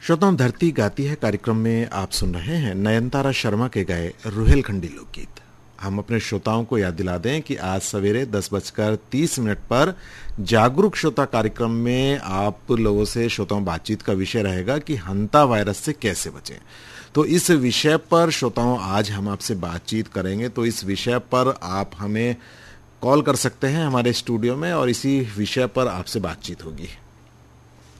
श्रोताओं, धरती गाती है कार्यक्रम में आप सुन रहे हैं नयनतारा शर्मा के गाए रुहेलखंडी लोकगीत। हम अपने श्रोताओं को याद दिला दें कि आज सवेरे 10:30 पर जागरूक श्रोता कार्यक्रम में आप लोगों से श्रोताओं बातचीत का विषय रहेगा कि हंता वायरस से कैसे बचें। तो इस विषय पर श्रोताओं आज हम आपसे बातचीत करेंगे। तो इस विषय पर आप हमें कॉल कर सकते हैं हमारे स्टूडियो में और इसी विषय पर आपसे बातचीत होगी।